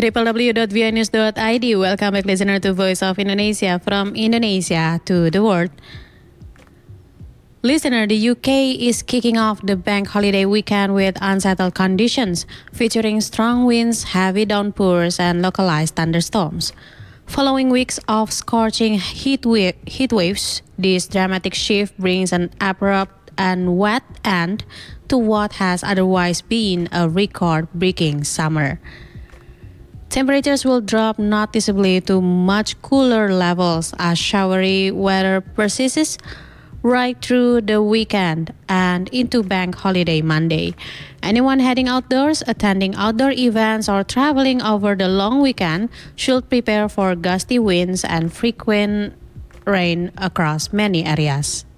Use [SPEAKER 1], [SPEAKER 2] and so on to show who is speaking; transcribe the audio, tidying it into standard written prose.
[SPEAKER 1] www.vianews.id. Welcome back, listener, to Voice of Indonesia, from Indonesia to the world. Listener, the UK is kicking off the bank holiday weekend with unsettled conditions, featuring strong winds, heavy downpours, and localized thunderstorms. Following weeks of scorching heat waves, this dramatic shift brings an abrupt and wet end to what has otherwise been a record-breaking summer. Temperatures will drop noticeably to much cooler levels as showery weather persists right through the weekend and into Bank Holiday Monday. Anyone heading outdoors, attending outdoor events, or traveling over the long weekend should prepare for gusty winds and frequent rain across many areas.